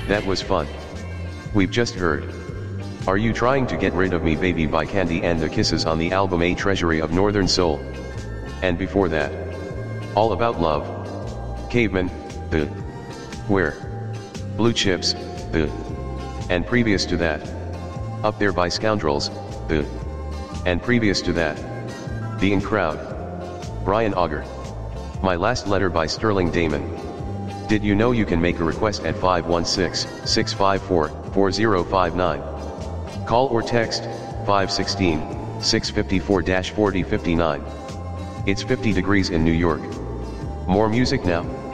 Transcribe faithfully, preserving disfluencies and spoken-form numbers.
That was fun. We've just heard Are You Trying to Get Rid of Me Baby by Candy and the Kisses on the album A Treasury of Northern Soul. And before that, All About Love, Caveman, the Where, Blue Chips, the and previous to that, Up There by Scoundrels, the and previous to that, The In Crowd, Brian Auger. My Last Letter by Sterling Damon. Did you know you can make a request at five one six, six five four, four zero five nine? Call or text five one six, six five four, four zero five nine. It's fifty degrees in New York. More music now.